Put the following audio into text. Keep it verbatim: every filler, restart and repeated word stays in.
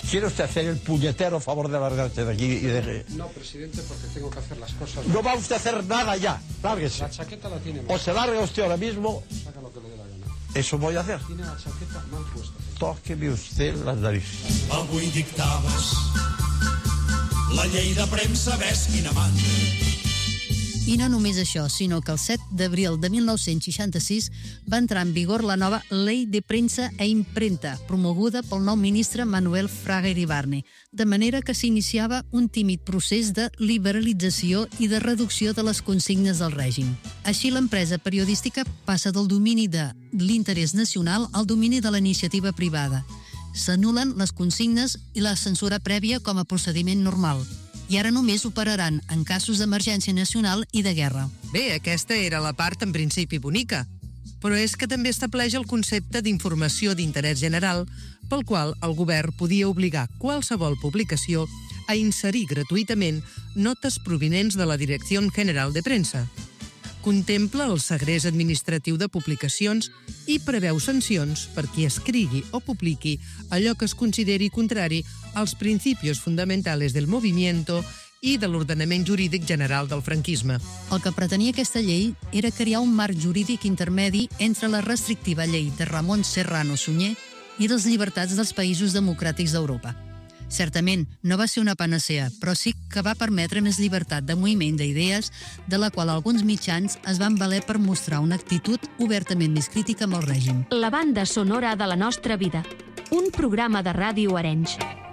¿Quiere usted hacer el puñetero favor de largarse de aquí y de... No, presidente, porque tengo que hacer las cosas. No va usted a hacer nada ya, lárguese. La chaqueta la tiene mal. O se larga usted ahora mismo. Saca lo que le dé la gana. Eso voy a hacer. Tiene la chaqueta mal puesta. Tóqueme usted las narices. Avui dictaves la llei de premsa, ves quina mandra. I no només això, sinó que el set d'abril de mil nou-cents seixanta-sis va entrar en vigor la nova Ley de Premsa e Imprenta, promoguda pel nou ministre Manuel Fraga Iribarne, de manera que s'iniciava un tímid procés de liberalització i de reducció de les consignes del règim. Així, l'empresa periodística passa del domini de l'interès nacional al domini de la iniciativa privada. S'anulen les consignes i la censura prèvia com a procediment normal. I ara només operaran en casos d'emergència nacional i de guerra. Bé, aquesta era la part en principi bonica, però és que també estableix el concepte d'informació d'interès general, pel qual el govern podia obligar qualsevol publicació a inserir gratuïtament notes provinents de la Direcció General de Premsa. Contempla el segrest administratiu de publicacions i preveu sancions per qui escrigui o publiqui allò que es consideri contrari als principios fundamentales del movimiento i de l'ordenament jurídic general del franquisme. El que pretenia aquesta llei era crear un marc jurídic intermedi entre la restrictiva llei de Ramon Serrano Sunyer i les llibertats dels països democràtics d'Europa. Certament, no va ser una panacea, però sí que va permetre més llibertat de moviment d'idees, de la qual alguns mitjans es van valer per mostrar una actitud obertament més crítica amb el règim. La banda sonora de la nostra vida. Un programa de Ràdio Arenys.